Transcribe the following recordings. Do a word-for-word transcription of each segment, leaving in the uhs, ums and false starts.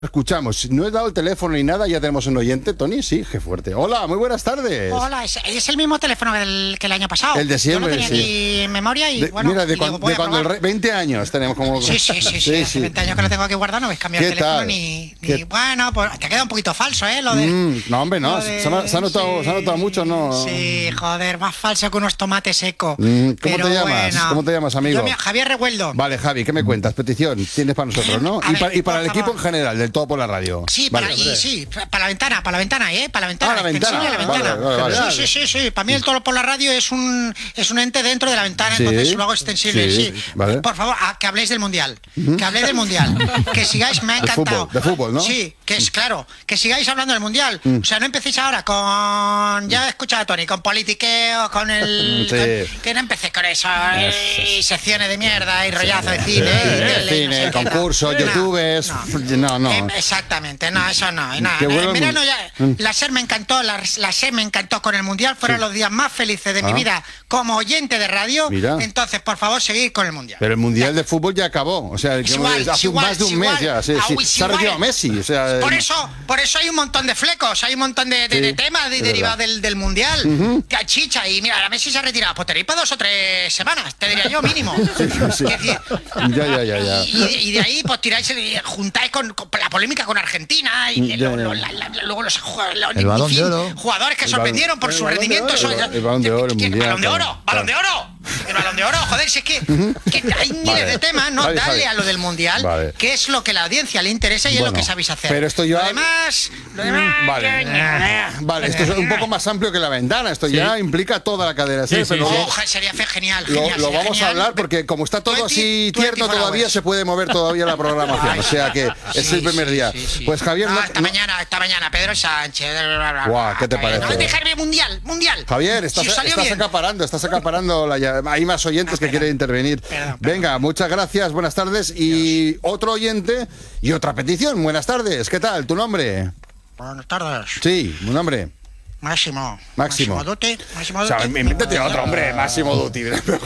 Escuchamos, no he dado el teléfono ni nada, ya tenemos un oyente. Tony, sí, qué fuerte. Hola, muy buenas tardes. Hola, es, es el mismo teléfono que el, que el año pasado. El de siempre, Yo no tenía sí. ni memoria y De, bueno... mira, de, y cuan, digo, de cuando el rey, veinte años tenemos como... Sí, sí, sí, sí, sí, hace sí. veinte años que lo tengo aquí guardado, no habéis cambiado el teléfono tal? ni... ¿Qué? ni bueno, pues te queda un poquito falso, ¿eh? Lo de... Mm, no, hombre, no, de- se, ha, se ha notado, sí, se ha notado mucho, ¿no? Sí, joder, más falso que unos tomates secos. Mm, ¿Cómo Pero te llamas? bueno. ¿Cómo te llamas, amigo? Yo, mira, Javier Revueldo. Vale, Javi, ¿qué me cuentas? Petición tienes para nosotros, ¿no? A Y, ver, para, y para por el equipo favor. en general, del Todo por la Radio. Sí, Vale. para, y, sí, para la ventana, para la ventana, ¿eh? Para la ventana. Ah, la ventana. extensible de la Vale, ventana. vale, vale. Sí, sí, sí, sí. Para mí el Todo por la Radio es un es un ente dentro de la ventana, Sí, entonces luego extensible, sí, sí. vale. Por favor, a- que habléis del Mundial. Que habléis del Mundial. Que sigáis, me ha De encantado. fútbol, de fútbol, ¿no? Sí, que es claro, que sigáis hablando del Mundial. Mm. O sea, no empecéis ahora con... Ya he escuchado a Tony, con politiqueo, con el... Sí. con- que no empecéis con eso, eh, y secciones de mierda, y rollazo de cine, y Eh, tele, y no cine, sé qué, no. concursos, No, youtubers, no, no. Eh, exactamente, no, eso no. y nada, Que no, vuelva en el verano mun- ya, la SER me encantó, la, la SER me encantó con el Mundial, fueron los días más felices de mi Ah. vida como oyente de radio. Mira. Entonces, por favor, seguid con el Mundial. Pero el Mundial de Fútbol ya acabó. O sea, Es que igual, hace es igual, más de un es mes igual. ya. Sí, Ah, sí. uy, es Se ha retirado igual. Messi. O sea, Por eso, por eso hay un montón de flecos, hay un montón de, de- Sí, de temas de- es derivados verdad. del, del Mundial. Que chicha, y mira, la Messi se ha retirado. Pues tenéis para dos o tres semanas, te diría yo, mínimo. sí. Quiero decir, Ya, ya, ya, ya. Y, y- y de ahí pues tiráis, el- juntáis con, con la polémica con Argentina y Ya, lo- ya. lo- la- la- luego los ju- los- El Balón en fin, de Oro. jugadores que El sorprendieron balón- por el su balón de rendimiento. oro, eso el ya- ba- el Balón de Oro, el ¿Qué- Mundial, Balón de Oro, claro. Balón de Oro. El Balón de Oro, joder, si es que, que hay miles Vale. de temas, ¿no? Javi, Dale Javi. a lo del Mundial, Vale. que es lo que a la audiencia le interesa y es Bueno, lo que sabéis hacer. pero esto ya- Lo demás, lo demás... Vale. Vale, esto es un poco más amplio que la ventana. Esto ya implica toda la cadena. Sí, Sí, sí, pero sí. lo- Ojo, sería fe- genial, Lo, genial, lo sería vamos a genial. hablar porque como está todo Twenty- así tierno twenty-four todavía hours. se puede mover todavía la programación. O sea que es Sí, el primer sí, día. sí, sí. Pues Javier, No, no- esta no- mañana, esta mañana, Pedro Sánchez. bla, bla, Guau, bla, ¿qué te bla, parece? No, dejarme mundial, mundial. Javier, estás, Si os salió estás bien. acaparando, estás acaparando. La, lla- hay más oyentes Ah, que perdón. quieren intervenir. Perdón, perdón. Venga, muchas gracias, buenas tardes. Y otro oyente y otra petición. Buenas tardes, ¿qué tal? ¿Tu nombre? Buenas tardes. Sí, un nombre. Máximo. Máximo. Dutti. Máximo O sea, Dutti. invéntate otro hombre, Máximo Dutti.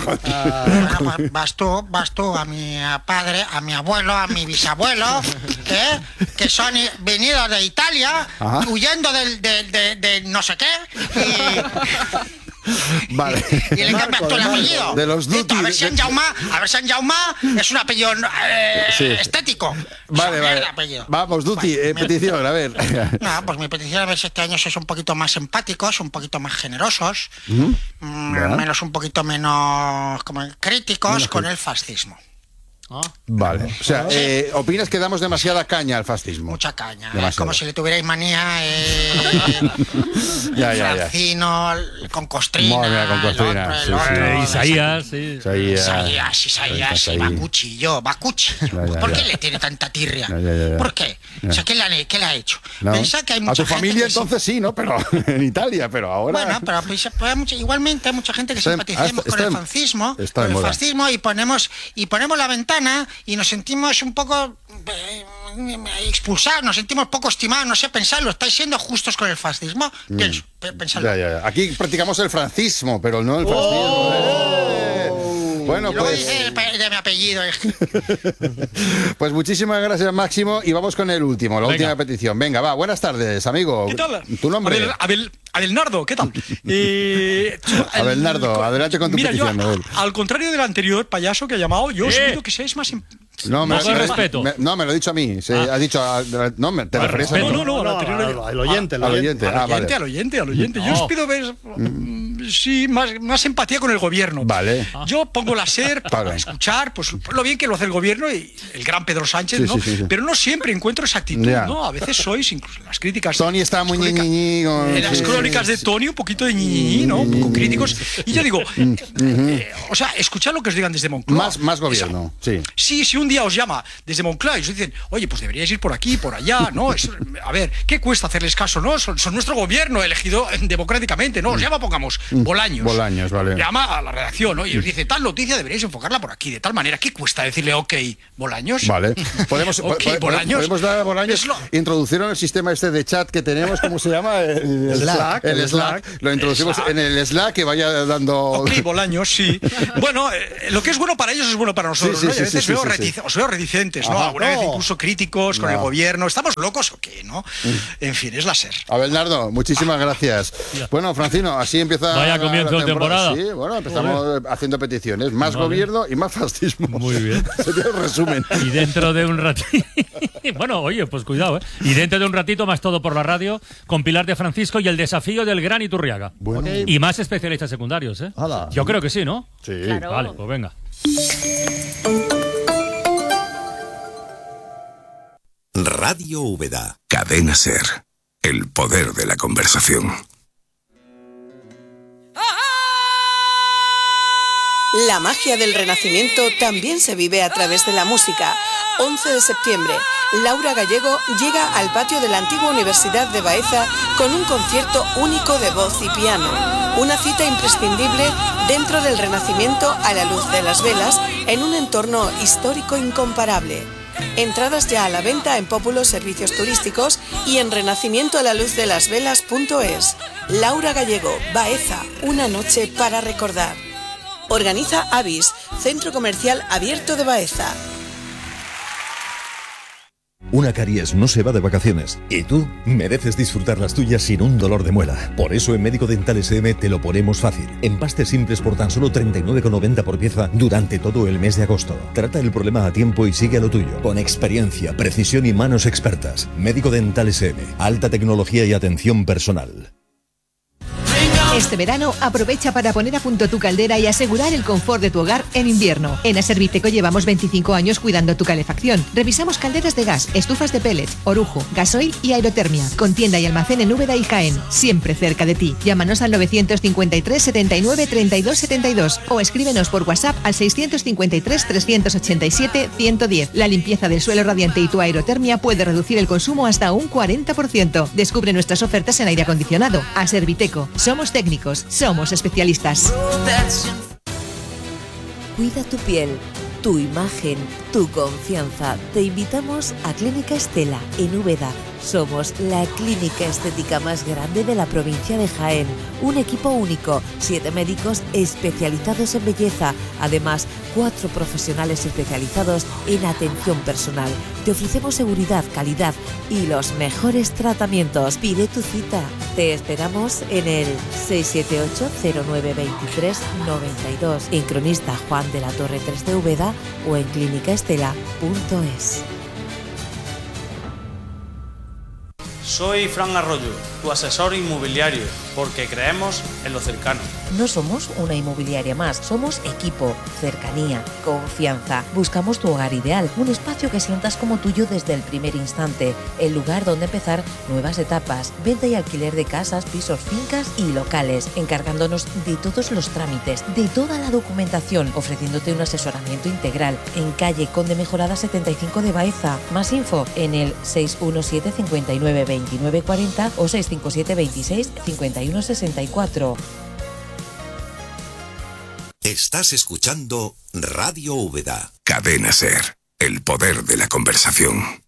Bueno, pues vas tú, vas tú a mi padre, a mi abuelo, a mi bisabuelo, ¿eh? Que son i- venidos de Italia, Ajá. huyendo del, del- de, de no sé qué, Vale. y, y le cambias tú el apellido. De los Listo, Dutti, A ver si de- en Jaume, a ver si en Jaume es un apellido eh, Sí. estético. Vale, Esa vale. mierda, apellido. Vamos, Dutti, Bueno, eh, mi- petición, a ver. No, pues mi petición a ver si este año sois un poquito más empáticos, un poquito más generosos, mm, Ya. menos un poquito menos como críticos Menos con cri- el fascismo. Vale. O sea, eh, ¿opinas que damos demasiada caña al fascismo? Mucha caña, ¿eh? Demasiado. Como si le tuvierais manía eh, Ya, ya, ya. Francino, con Costrina, Madre mía, con Costrina, el otro, el sí, otro, sí. Eh, el Isaías, sí. Isaías. Isaías, Isaías, Ahí. y va cuchillo, va cuchillo. Ya, ya, ¿Por ya. qué le tiene tanta tirria? Ya, ya, ya, ya. ¿Por qué? Ya. O sea, ¿qué le, ha- qué le ha hecho? No. Pensa que hay A mucha tu gente familia que sí- entonces sí, ¿no? Pero en Italia, pero ahora... Bueno, pero pues, pues, hay mucha- igualmente hay mucha gente que Está en- simpaticemos ah, está- con el está en- fascismo, está con en el moda. fascismo y ponemos y ponemos la ventana y nos sentimos un poco eh, expulsados, nos sentimos poco estimados, no sé, pensadlo, estáis siendo justos con el fascismo, pienso, pe- pensadlo. Mm. Ya, ya, ya. Aquí practicamos el francismo, pero no el fascismo. Eh. Bueno, Y luego pues, dice el pe- de mi apellido. eh. pues muchísimas gracias, Máximo. Y vamos con el último, la Venga. última petición. Venga, va, buenas tardes, amigo. ¿Qué tal? ¿Tu nombre? Abel, Abel, Abelnardo, ¿qué tal? Eh, el- Abelnardo, adelante con tu mira, petición, yo, Abel. al contrario del anterior payaso que ha llamado, yo os Eh. pido que seáis más... im- No, me, Más me- respeto. me- no, me lo he dicho a mí. Se, Ah. Ha dicho... a- no, me, te Más referías a respeto. mí. No, no, no, al No, anterior... al- al oyente, Al oyente. Al Ah, oyente, vale. al oyente, al oyente. Yo No. os pido ver, mm, sí, más, más empatía con el gobierno. Vale. Yo pongo la SER para Vale. escuchar pues lo bien que lo hace el gobierno y el gran Pedro Sánchez, Sí, ¿no? sí, sí, sí. Pero no siempre encuentro esa actitud, Ya. ¿no? A veces sois, incluso en las críticas... Tony está muy las crónicas- ñiñiñi con- En las sí, crónicas sí, de sí. Tony, un poquito de ñiñiñi, ¿no? Un poco críticos. Y yo digo, eh, eh, o sea, escuchad lo que os digan desde Moncloa. Más, más gobierno, sí. Sí, si un día os llama desde Moncloa y os dicen, oye, pues deberíais ir por aquí, por allá, ¿no? Es- a ver, ¿qué cuesta hacerles caso, no? Son, son nuestro gobierno elegido eh, democráticamente, ¿no? Os llama, pongamos, Bolaños. Bolaños, vale. Llama a la redacción, ¿no? Y os dice, tal noticia deberíais enfocarla por aquí, de tal manera. ¿Qué cuesta decirle, ok, Bolaños? Vale. Podemos, Ok, po- po- Bolaños. podemos dar a Bolaños, Es lo- introducieron el sistema este de chat que tenemos, ¿cómo se llama? El, el Slack. El El Slack. Slack. Lo introducimos Slack. en el Slack que vaya dando... Ok, Bolaños, sí. Bueno, eh, lo que es bueno para ellos es bueno para nosotros, Sí, sí, ¿no? Y a sí, veces sí, veo sí, retice- sí. os veo reticentes, ¿no? Ajá. Alguna vez No. incluso críticos con No. el gobierno. ¿Estamos locos o qué, no? En fin, es la SER. A Bernardo, muchísimas gracias. Bueno, Francino, así empieza Vaya la- comienzo la de temporada. Sí, bueno, empezamos haciendo peticiones. Más Vale. gobierno y más fascismo. Muy bien. Sería el resumen. Y dentro de un ratito. Bueno, oye, pues cuidado, ¿eh? Y dentro de un ratito más todo por la radio, con Pilar de Francisco y el desafío del Gran Iturriaga. Bueno. Y más especialistas secundarios, ¿eh? Hala. Yo creo que sí, ¿no? Sí. Claro. Vale, pues venga. Radio Úbeda. Cadena SER. El poder de la conversación. La magia del Renacimiento también se vive a través de la música. once de septiembre, Laura Gallego llega al patio de la antigua Universidad de Baeza con un concierto único de voz y piano. Una cita imprescindible dentro del Renacimiento a la luz de las velas en un entorno histórico incomparable. Entradas ya a la venta en Pópulo Servicios Turísticos y en renacimiento a la luz de las velas punto es. Laura Gallego, Baeza, una noche para recordar. Organiza Avis, Centro Comercial Abierto de Baeza. Una caries no se va de vacaciones y tú mereces disfrutar las tuyas sin un dolor de muela. Por eso en Médico Dental S M te lo ponemos fácil. Empastes simples por tan solo treinta y nueve con noventa por pieza durante todo el mes de agosto. Trata el problema a tiempo y sigue a lo tuyo. Con experiencia, precisión y manos expertas. Médico Dental S M. Alta tecnología y atención personal. Este verano aprovecha para poner a punto tu caldera y asegurar el confort de tu hogar en invierno. En Aserviteco llevamos veinticinco años cuidando tu calefacción. Revisamos calderas de gas, estufas de pellets, orujo, gasoil y aerotermia. Con tienda y almacén en Úbeda y Jaén, siempre cerca de ti. Llámanos al novecientos cincuenta y tres, setenta y nueve, treinta y dos, setenta y dos o escríbenos por WhatsApp al seiscientos cincuenta y tres, trescientos ochenta y siete, ciento diez. La limpieza del suelo radiante y tu aerotermia puede reducir el consumo hasta un cuarenta por ciento. Descubre nuestras ofertas en aire acondicionado. Aserviteco. Somos técnicos, somos especialistas. Cuida tu piel, tu imagen, tu confianza. Te invitamos a Clínica Estela, en Úbeda. Somos la clínica estética más grande de la provincia de Jaén. Un equipo único, siete médicos especializados en belleza. Además, cuatro profesionales especializados en atención personal. Te ofrecemos seguridad, calidad y los mejores tratamientos. Pide tu cita. Te esperamos en el seis siete ocho, cero nueve dos tres, nueve dos, en Cronista Juan de la Torre tres de Úbeda o en clínica estela punto es. Soy Fran Arroyo, tu asesor inmobiliario, porque creemos en lo cercano. No somos una inmobiliaria más, somos equipo, cercanía, confianza. Buscamos tu hogar ideal, un espacio que sientas como tuyo desde el primer instante, el lugar donde empezar nuevas etapas, venta y alquiler de casas, pisos, fincas y locales, encargándonos de todos los trámites, de toda la documentación, ofreciéndote un asesoramiento integral en calle Conde Mejorada setenta y cinco de Baeza. Más info en el seis uno siete, cincuenta y nueve, veintinueve cuarenta o seis cinco siete, veintiséis, cincuenta y uno sesenta y cuatro. Estás escuchando Radio Úbeda. Cadena SER. El poder de la conversación.